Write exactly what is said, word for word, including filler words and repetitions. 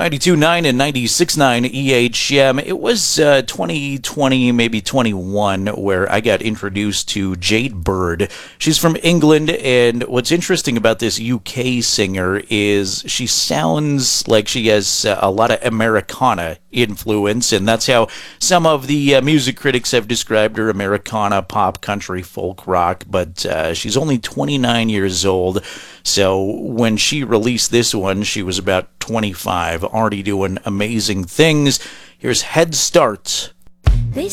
ninety-two point nine and ninety-six point nine E H M. It was uh, twenty twenty, maybe twenty-one, where I got introduced to Jade Bird. She's from England, and what's interesting about this U K singer is she sounds like she has uh, a lot of Americana influence, and that's how some of the uh, music critics have described her: Americana, pop, country, folk rock. But uh, she's only twenty-nine years old, so when she released this one, she was about twenty-five, already doing amazing things. Here's Head Start